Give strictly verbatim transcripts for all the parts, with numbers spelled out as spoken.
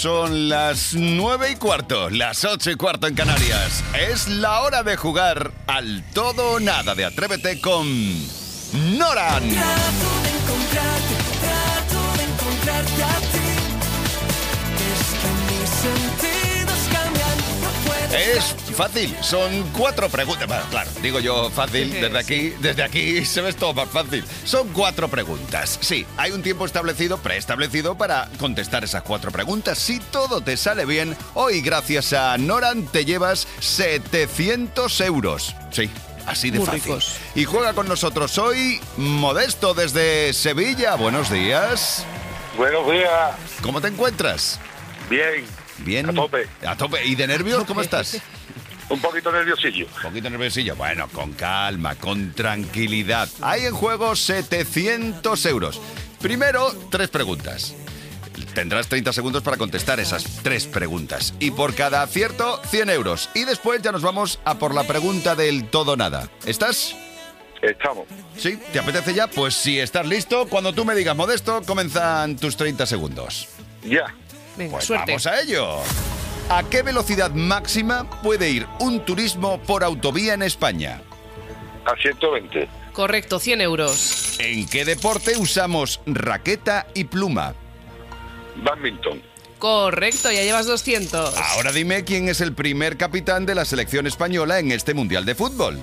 Son las nueve y cuarto, las ocho y cuarto en Canarias. Es la hora de jugar al todo o nada de Atrévete con Noran. Trato de encontrarte, trato de encontrarte a ti. Es que mis sentidos cambian, no puedo Es estar- fácil, son cuatro preguntas. Bueno, claro, digo yo fácil, desde aquí, desde aquí se ve todo más fácil. Son cuatro preguntas. Sí, hay un tiempo establecido, preestablecido para contestar esas cuatro preguntas. Si todo te sale bien, hoy gracias a Noran te llevas setecientos euros. Sí. Así de Muy fácil. ricos. Y juega con nosotros hoy Modesto desde Sevilla. Buenos días. Buenos días. ¿Cómo te encuentras? Bien. Bien. A tope. A tope. ¿Y de nervios cómo estás? Un poquito nerviosillo. Un poquito nerviosillo. Bueno, con calma, con tranquilidad. Hay en juego setecientos euros. Primero, tres preguntas. Tendrás treinta segundos para contestar esas tres preguntas. Y por cada acierto, cien euros. Y después ya nos vamos a por la pregunta del todo o nada. ¿Estás? Estamos. ¿Sí? ¿Te apetece ya? Pues si estás listo, cuando tú me digas Modesto, comienzan tus treinta segundos. Ya. Venga, Pues suerte. vamos a ello. ¿A qué velocidad máxima puede ir un turismo por autovía en España? A ciento veinte. Correcto, cien euros. ¿En qué deporte usamos raqueta y pluma? Badminton. Correcto, ya llevas doscientos. Ahora dime quién es el primer capitán de la selección española en este Mundial de Fútbol.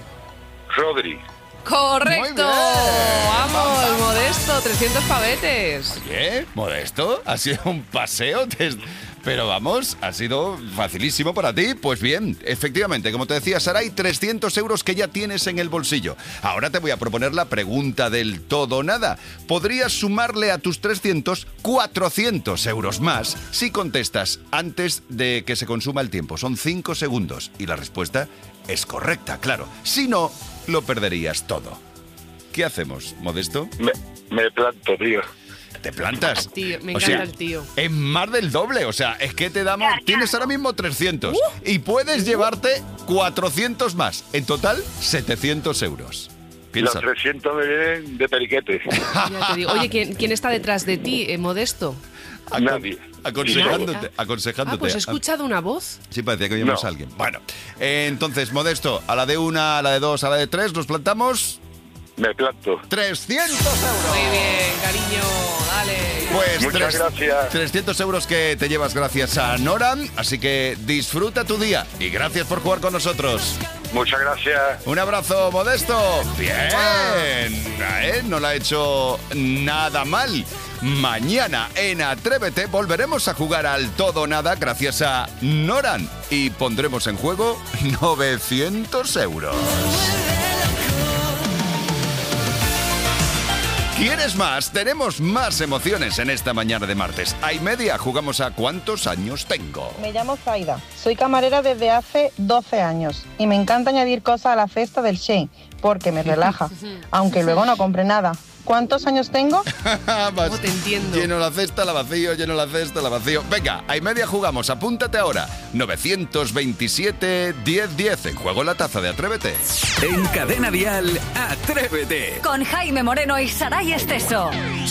Rodri. Correcto. Muy bien. Vamos, Vamos. Modesto, trescientos pavetes. Oye, Modesto, ha sido un paseo, des- pero vamos, ha sido facilísimo para ti. Pues bien, efectivamente, como te decía Saray, trescientos euros que ya tienes en el bolsillo. Ahora te voy a proponer la pregunta del todo o nada. Podrías sumarle a tus trescientos, cuatrocientos euros más si contestas antes de que se consuma el tiempo. Son cinco segundos y la respuesta es correcta, claro. Si no, lo perderías todo. ¿Qué hacemos, Modesto? Me, me planto, tío. ¿Te plantas? Tío, me O encanta sea, el tío. Es más del doble, o sea, es que te damos... Tienes ahora mismo trescientos y puedes llevarte cuatrocientos más. En total, setecientos euros. Los Piensa. trescientos me vienen de periquete. Ya te digo. Oye, ¿quién, quién está detrás de ti, eh, Modesto? Acon- Nadie. Aconsejándote, Nadie. aconsejándote. Ah, pues he escuchado una voz. Sí, parecía que oíamos No. a alguien. Bueno, eh, entonces, Modesto, a la de una, a la de dos, a la de tres, nos plantamos Me planto. trescientos euros. Muy bien, cariño, dale. Pues Muchas gracias. trescientos euros que te llevas gracias a Noran, así que disfruta tu día y gracias por jugar con nosotros. Muchas gracias. Un abrazo, Modesto. Bien, ¿eh? No la ha hecho nada mal. Mañana en Atrévete volveremos a jugar al todo o nada gracias a Noran y pondremos en juego novecientos euros. ¿Quieres más? Tenemos más emociones en esta mañana de martes. A y media jugamos a ¿cuántos años tengo? Me llamo Zaida, soy camarera desde hace doce años y me encanta añadir cosas a la cesta del Shein porque me relaja, aunque luego no compre nada. ¿Cuántos años tengo? Vas, ¿Cómo te entiendo? Lleno la cesta, la vacío, lleno la cesta, la vacío. Venga, a y media jugamos, apúntate ahora. novecientos veintisiete, diez diez. En juego la taza de Atrévete. En Cadena Dial, Atrévete. Con Jaime Moreno y Saray Esteso.